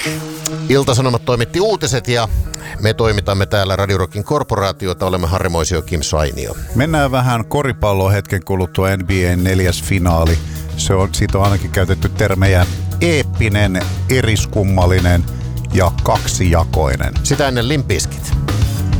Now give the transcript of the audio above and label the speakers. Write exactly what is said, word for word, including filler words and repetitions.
Speaker 1: Ilta-Sanomat toimitti uutiset ja me toimitamme täällä Radio Rockin korporaatiota. Olemme Harri Moisio, Kim Sainio.
Speaker 2: Mennään vähän koripalloon hetken kuluttua. N B A:n neljäs finaali. Se on, siitä on ainakin käytetty termejä eeppinen, eriskummallinen ja kaksijakoinen.
Speaker 1: Sitä ennen Limp Bizkit.